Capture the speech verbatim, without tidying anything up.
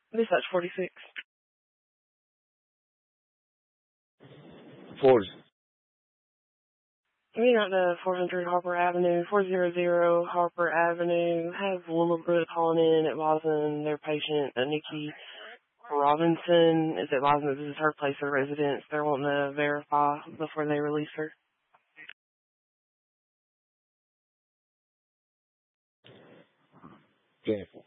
Dispatch forty-six. Ford. We got the four hundred Harper Avenue, four hundred Harper Avenue. Have Willowbrook calling in at Lawson, their patient, uh, Nikki Robinson. Is it Lawson? This is her place of residence. They're wanting to verify before they release her. Okay.